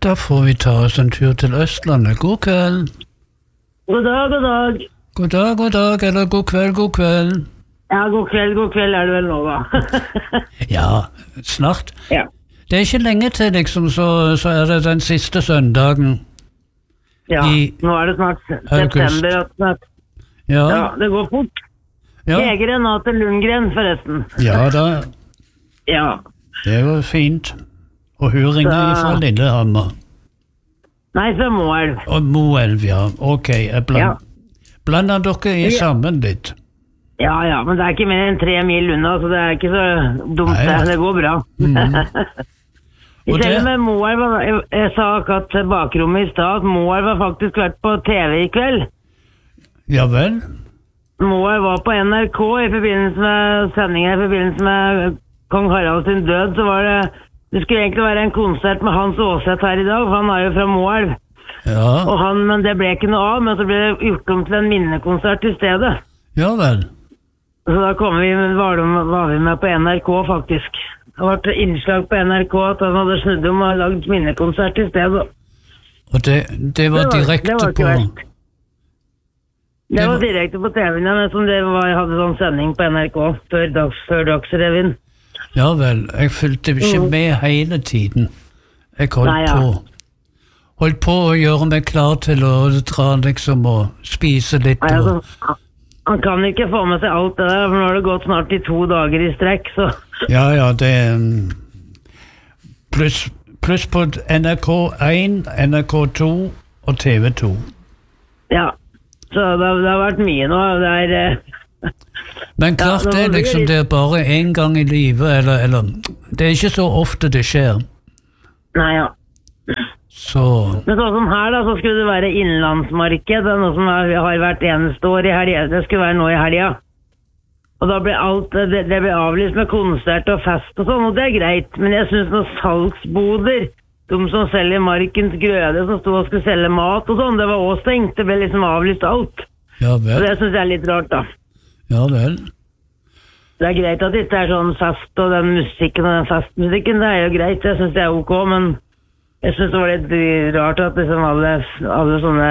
Da får vi ta oss en tur til Østlandet. God kveld. God dag, god dag. God dag, god dag, eller god kveld, god kveld. Ja, god kveld er det vel nå da. Ja, snart. Ja. Det er ikke lenge til, liksom, så er det den siste søndagen. Ja, nå er det snart september. Snart. Ja. Ja, det går fort. Ja. Jeger Renate Lundgren, forresten. Ja da. Ja. Det var fint. Og hun ringer fra Lillehammer. Nei, fra Moelv. Og Moelv, ja. Ok, jeg blander dere i sammen litt. Ja, men det er ikke mer enn 3 mil unna, så det er ikke så dumt. Det går bra. Selv med Moelv, jeg sa akkurat til bakrommet i stad at Moelv har faktisk vært på TV i kveld. Ja vel? Moelv var på NRK i forbindelse med sendingen, i forbindelse med Kong Harald sin død, så var det skulle egentlig være en konsert med Hans Åseth her i dag, for han er jo fra Moelv. Ja. Men det ble ikke noe av, men så ble det gjort om til en minnekonsert i stedet. Ja vel. Så da var vi med på NRK faktisk. Det var et innslag på NRK at han hadde snudd om og laget minnekonsert i stedet. Og det var direkte på... Det var direkte på TV-en, men som jeg hadde sånn sending på NRK før Dagsrevyen. Ja vel, jeg fulgte ikke med hele tiden. Jeg holdt på å gjøre meg klar til å dra liksom og spise litt. Han kan ikke få med seg alt det der, for nå har det gått snart i 2 dager i strekk, så... Ja, det pluss på NRK1, NRK2 og TV2. Ja, så det har vært mye nå. Men klart det liksom, det er bare en gang i livet, eller det er ikke så ofte det skjer. Nei, ja. Men sånn som her da, så skulle det være innlandsmarked, det er noe som har vært eneste år i helgen, det skulle være nå i helgen. Og da ble det ble avlyst med konsert og fest og sånn, og det er greit, men jeg synes noen salgsboder, de som selger Markens Grøde, som stod og skulle selge mat og sånn, det var også stengt, det ble liksom avlyst alt. Ja vel. Og det synes jeg er litt rart da. Ja vel. Det er greit at det ikke er sånn fest og den musikken og den festmusikken, det er jo greit, jeg synes det er ok, men jeg synes det var litt rart at liksom alle sånne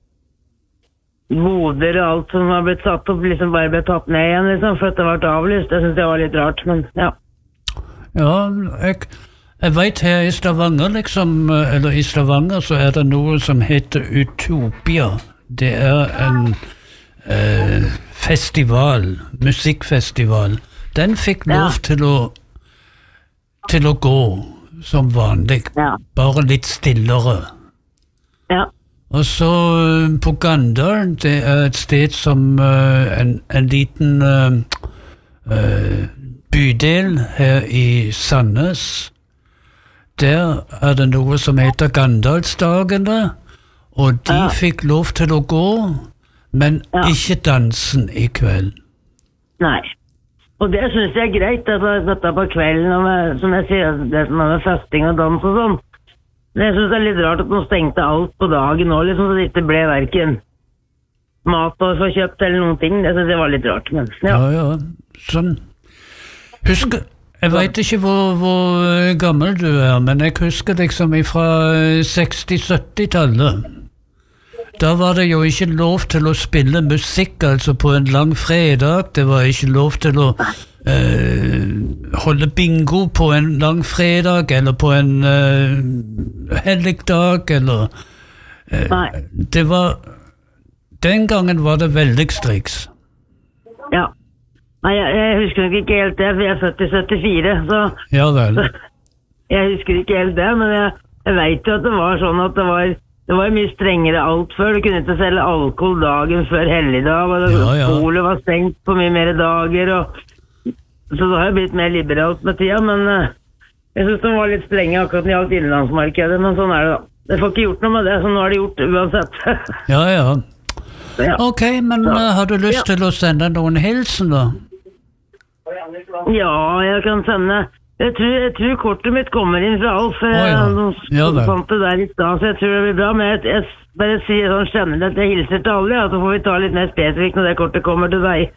boder og alt som har blitt satt opp, liksom bare ble tatt ned igjen, liksom, for at det ble avlyst. Jeg synes det var litt rart, men ja. Ja, jeg vet her i Stavanger, liksom, eller i Stavanger så er det noe som heter Utopia. Det er en festival, musikkfestival. Den fikk lov til å gå som vanlig, bare litt stillere. Ja. Og så på Gandal, det er et sted som en liten bydel her i Sandnes. Der er det noe som heter Gandalsdagene, og de fikk lov til å gå, men ikke dansen i kveld. Nei. Og det synes jeg er greit, dette på kvelden, som jeg sier, det som er med festing og dans og sånn. Men jeg synes det er litt rart at de stengte alt på dagen nå, liksom, så det ikke ble hverken mat og få kjøpt eller noen ting. Det synes jeg var litt rart, men ja. Ja, sånn. Husk, jeg vet ikke hvor gammel du er, men jeg husker liksom fra 60-70-tallet. Da var det jo ikke lov til å spille musikk, altså på en lang fredag. Det var ikke lov til å holde bingo på en lang fredag, eller på en helligdag, eller... det var... Den gangen var det veldig striks. Ja. Nei, jeg husker nok ikke helt det, for jeg er født i 74, så... Ja vel. Jeg husker ikke helt det, men jeg vet jo at det var sånn at det var mye strengere alt før. Du kunne ikke selge alkohol dagen før helligdag, og skolen var stengt på mye mer dager, så det har jo blitt mer liberalt med tida, men jeg synes de var litt strenge akkurat når det gjaldt innlandsmarkedet, men sånn er det da. Det får ikke gjort noe med det, så nå har det gjort uansett. Ja. Ok, men har du lyst til å sende noen hilsen da? Ja, jeg kan sende... Jeg tror kortet mitt kommer inn fra Alf, de fant det der i sted, så jeg tror det blir bra, men jeg bare sier sånn generelt, jeg hilser til alle, så får vi ta litt mer spesifikt når det kortet kommer til deg.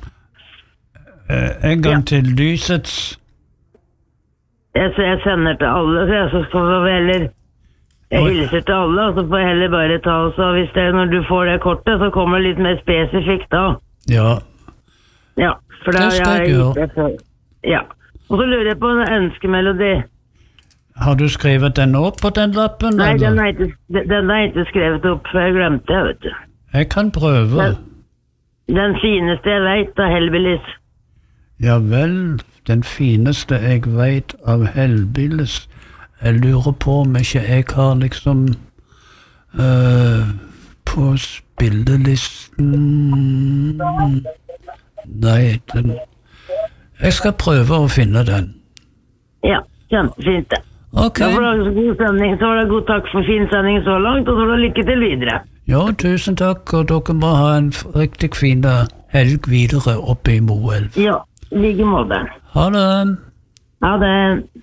En gang til lysets... Jeg sender til alle, så får vi heller... Jeg hilser til alle, og så får jeg heller bare ta oss, og hvis det er når du får det kortet, så kommer det litt mer spesifikt da. Ja. Ja, for det skal jeg gjøre. Ja, og så lurer jeg på en ønskemelodi. Har du skrevet den opp på den lappen? Nei, den er ikke skrevet opp, for jeg glemte det, vet du. Jeg kan prøve. Den fineste jeg vet av Hellbillies. Ja vel, den fineste jeg vet av Hellbillies. Jeg lurer på om ikke jeg har liksom på spillelisten. Nei, jeg skal prøve å finne den. Ja, kjempefint det. Ok. Da får du god sending, så var det god takk for fin sending så langt, og så får du lykke til videre. Ja, tusen takk, og dere må ha en riktig fin helg videre oppe i Moelv. Ja, like måte. Ha det. Ha det.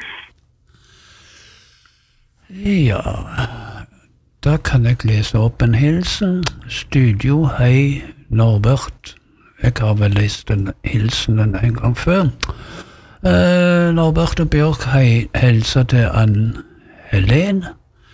Ja, da kan jeg lese opp en hilsen. Studio, hei Norbert. Jeg har vel lest den hilsenen en gang før. Norbert og Bjørk, hei, hilser til Ann Helen,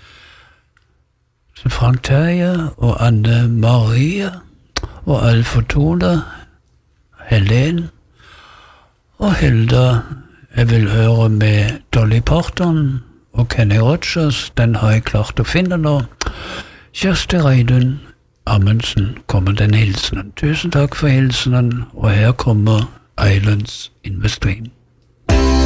Frank Terje og Anne Marie og Alf og Tone, Helen og Hilda. Jeg vil høre med Dolly Parton og Kenny Rogers, den har jeg klart å finne nå. Kjersti Reidun Amundsen kommer den hilsenen. Tusen takk for hilsenen, og her kommer Islands in the Stream.